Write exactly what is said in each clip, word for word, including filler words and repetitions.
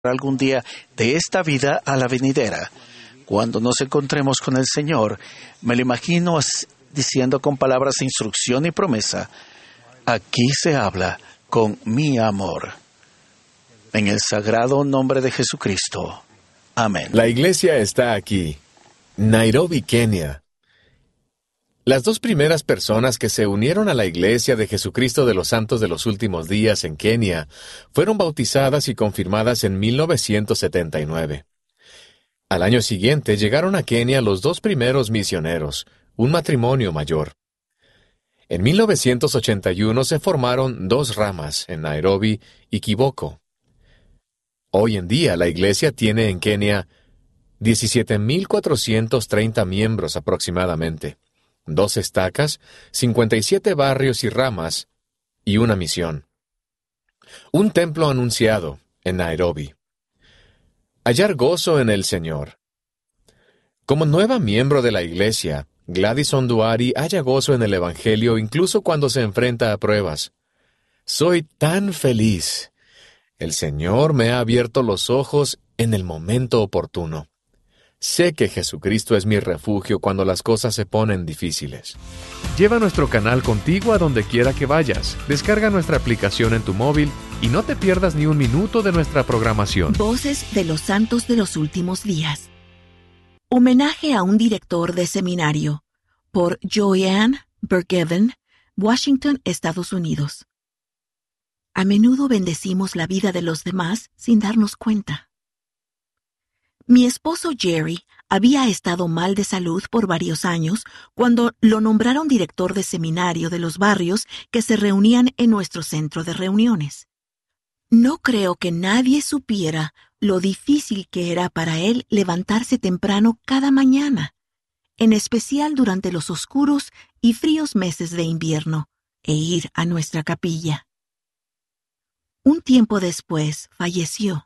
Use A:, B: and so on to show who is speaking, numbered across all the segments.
A: algún día de esta vida a la venidera. Cuando nos encontremos con el Señor, me lo imagino diciendo con palabras de instrucción y promesa: aquí se habla con mi amor. En el sagrado nombre de Jesucristo. Amén.
B: La iglesia está aquí, Nairobi, Kenia. Las dos primeras personas que se unieron a la Iglesia de Jesucristo de los Santos de los Últimos Días en Kenia fueron bautizadas y confirmadas en mil novecientos setenta y nueve. Al año siguiente llegaron a Kenia los dos primeros misioneros, un matrimonio mayor. En mil novecientos ochenta y uno se formaron dos ramas en Nairobi y Kiboko. Hoy en día la Iglesia tiene en Kenia diecisiete mil cuatrocientos treinta miembros aproximadamente, dos estacas, cincuenta y siete barrios y ramas, y una misión. Un templo anunciado en Nairobi. Hallar gozo en el Señor. Como nueva miembro de la Iglesia, Gladys Onduari halla gozo en el Evangelio incluso cuando se enfrenta a pruebas. Soy tan feliz. El Señor me ha abierto los ojos en el momento oportuno. Sé que Jesucristo es mi refugio cuando las cosas se ponen difíciles.
C: Lleva nuestro canal contigo a donde quiera que vayas. Descarga nuestra aplicación en tu móvil y no te pierdas ni un minuto de nuestra programación.
D: Voces de los Santos de los Últimos Días. Homenaje a un director de seminario, por Joanne Bergevin, Washington, Estados Unidos. A menudo bendecimos la vida de los demás sin darnos cuenta. Mi esposo Jerry había estado mal de salud por varios años cuando lo nombraron director de seminario de los barrios que se reunían en nuestro centro de reuniones. No creo que nadie supiera lo difícil que era para él levantarse temprano cada mañana, en especial durante los oscuros y fríos meses de invierno, e ir a nuestra capilla. Un tiempo después falleció.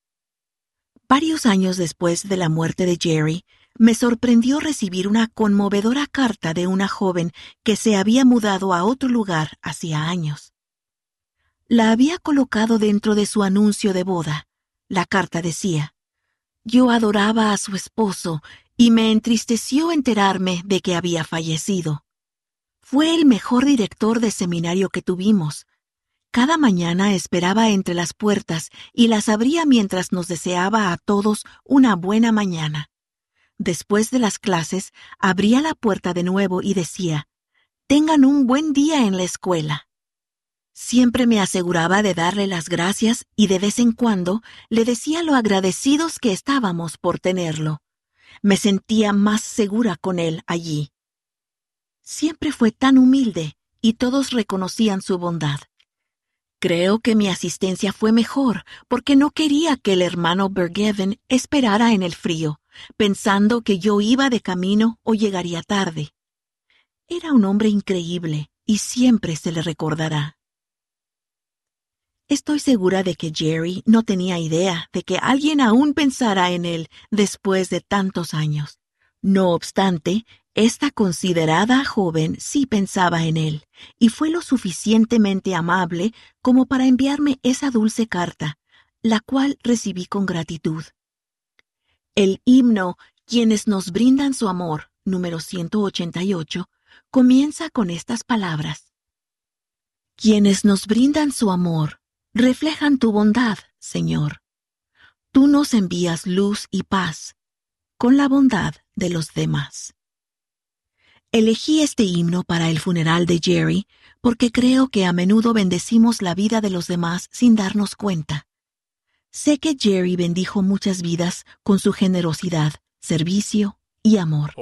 D: Varios años después de la muerte de Jerry, me sorprendió recibir una conmovedora carta de una joven que se había mudado a otro lugar hacía años. La había colocado dentro de su anuncio de boda. La carta decía: yo adoraba a su esposo y me entristeció enterarme de que había fallecido. Fue el mejor director de seminario que tuvimos. Cada mañana esperaba entre las puertas y las abría mientras nos deseaba a todos una buena mañana. Después de las clases, abría la puerta de nuevo y decía: tengan un buen día en la escuela. Siempre me aseguraba de darle las gracias y de vez en cuando le decía lo agradecidos que estábamos por tenerlo. Me sentía más segura con él allí. Siempre fue tan humilde y todos reconocían su bondad. Creo que mi asistencia fue mejor porque no quería que el hermano Bergevin esperara en el frío, pensando que yo iba de camino o llegaría tarde. Era un hombre increíble y siempre se le recordará. Estoy segura de que Jerry no tenía idea de que alguien aún pensara en él después de tantos años. No obstante, esta considerada joven sí pensaba en él, y fue lo suficientemente amable como para enviarme esa dulce carta, la cual recibí con gratitud. El himno Quienes nos brindan su amor, número ciento ochenta y ocho, comienza con estas palabras: quienes nos brindan su amor, reflejan tu bondad, Señor. Tú nos envías luz y paz, con la bondad de los demás. Elegí este himno para el funeral de Jerry porque creo que a menudo bendecimos la vida de los demás sin darnos cuenta. Sé que Jerry bendijo muchas vidas con su generosidad, servicio y amor.